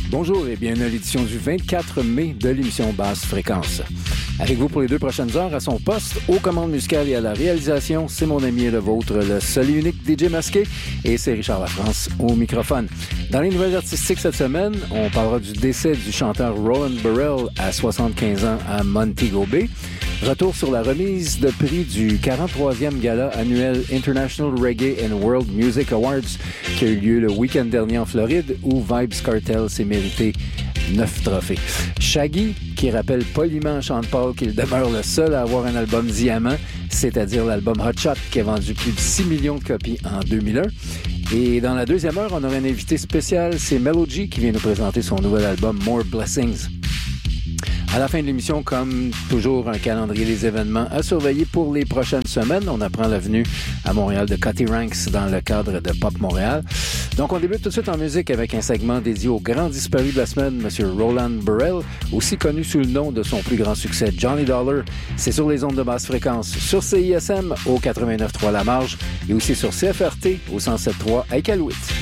Bonjour et bienvenue à l'édition du 24 mai de l'émission Basse Fréquence. Avec vous pour les 2 prochaines heures à son poste, aux commandes musicales et à la réalisation, c'est mon ami et le vôtre, le seul et unique DJ masqué, et c'est Richard Lafrance au microphone. Dans les nouvelles artistiques cette semaine, on parlera du décès du chanteur Roland Burrell à 75 ans à Montego Bay. Retour sur la remise de prix du 43e gala annuel International Reggae and World Music Awards qui a eu lieu le week-end dernier en Floride où Vybz Kartel s'est mérité 9 trophées. Shaggy, qui rappelle poliment à Sean Paul qu'il demeure le seul à avoir un album diamant, c'est-à-dire l'album Hot Shot qui a vendu plus de 6 millions de copies en 2001. Et dans la deuxième heure, on aura un invité spécial, c'est Melo G qui vient nous présenter son nouvel album More Blessings. À la fin de l'émission, comme toujours, un calendrier des événements à surveiller pour les prochaines semaines. On apprend la venue à Montréal de Cutty Ranks dans le cadre de Pop Montréal. Donc, on débute tout de suite en musique avec un segment dédié au grand disparu de la semaine, M. Roland Burrell, aussi connu sous le nom de son plus grand succès, Johnny Dollar. C'est sur les ondes de basse fréquence, sur CISM au 89.3 La Marge et aussi sur CFRT au 107.3 à Iqaluit.